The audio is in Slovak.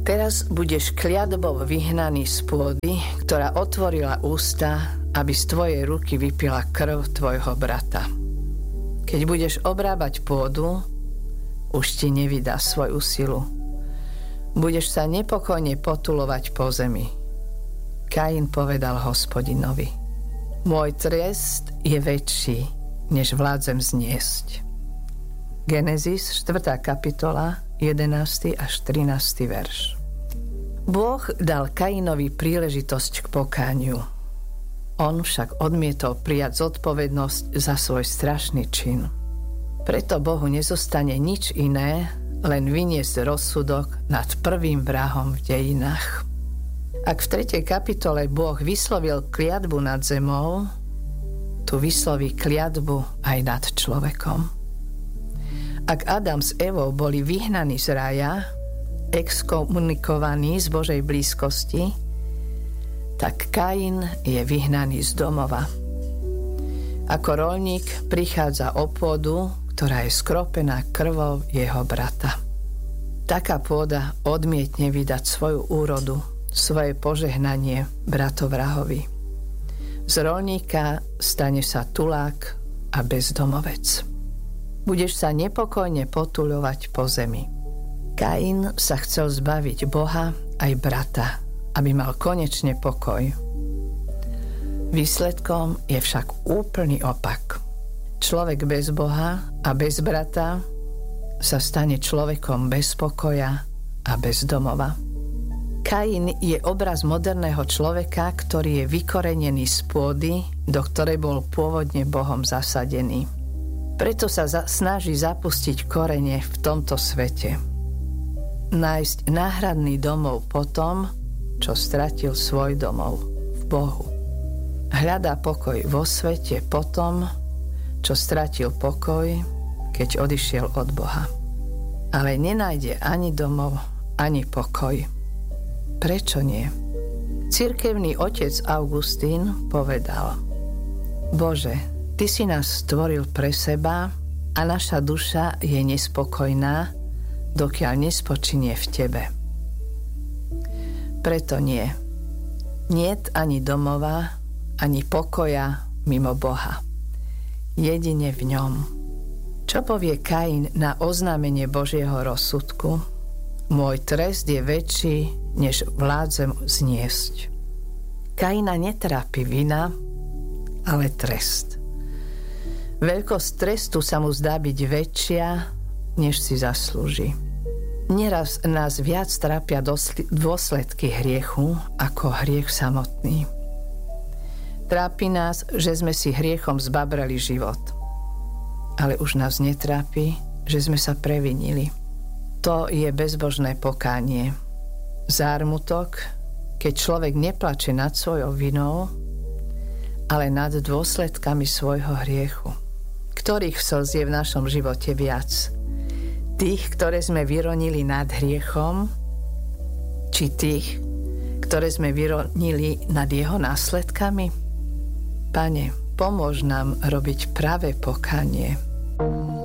Teraz budeš kliatbou vyhnaný z pôdy, ktorá otvorila ústa, aby z tvojej ruky vypila krv tvojho brata. Keď budeš obrábať pôdu, už ti nevydá svoju silu. Budeš sa nepokojne potulovať po zemi. Kain povedal Hospodinovi: Môj trest je väčší, než vládzem zniesť. Genesis 4. kapitola 11. až 13. verš. Boh dal Kainovi príležitosť k pokániu. On však odmietol prijať zodpovednosť za svoj strašný čin. Preto Bohu nezostane nič iné, len vyniesť rozsudok nad prvým vrahom v dejinách. Ak v 3. kapitole Boh vyslovil kliatbu nad zemou, tu vysloví kliatbu aj nad človekom. Ak Adam s Evou boli vyhnaní z raja, exkomunikovaní z Božej blízkosti, tak Kain je vyhnaný z domova. Ako roľník prichádza o pôdu, ktorá je skropená krvou jeho brata. Taká pôda odmietne vydať svoju úrodu, svoje požehnanie bratovrahovi. Z roľníka stane sa tulák a bezdomovec. Budeš sa nepokojne potuľovať po zemi. Kain sa chcel zbaviť Boha aj brata, aby mal konečne pokoj. Výsledkom je však úplný opak. Človek bez Boha a bez brata sa stane človekom bez pokoja a bez domova. Kain je obraz moderného človeka, ktorý je vykorenený z pôdy, do ktorej bol pôvodne Bohom zasadený. Preto sa snaží zapustiť korene v tomto svete. Nájsť náhradný domov po tom, čo stratil svoj domov v Bohu. Hľadá pokoj vo svete po tom, čo stratil pokoj, keď odišiel od Boha. Ale nenájde ani domov, ani pokoj. Prečo nie? Cirkevný otec Augustín povedal: Bože, Ty si nás stvoril pre seba a naša duša je nespokojná, dokiaľ nespočinie v Tebe. Preto nie. Niet ani domova, ani pokoja mimo Boha. Jedine v ňom. Čo povie Kain na oznámenie Božieho rozsudku? Môj trest je väčší, než vládzem zniesť. Kaina netrápi vina, ale trest. Veľkosť trestu sa mu zdá byť väčšia, než si zaslúži. Neraz nás viac trápia dôsledky hriechu ako hriech samotný. Trápi nás, že sme si hriechom zbabrali život. Ale už nás netrápi, že sme sa previnili. To je bezbožné pokánie. Zármutok, keď človek neplače nad svojou vinou, ale nad dôsledkami svojho hriechu. Ktorých slz je v našom živote viac? Tých, ktoré sme vyronili nad hriechom, či tých, ktoré sme vyronili nad jeho následkami? Pane, pomôž nám robiť pravé pokánie.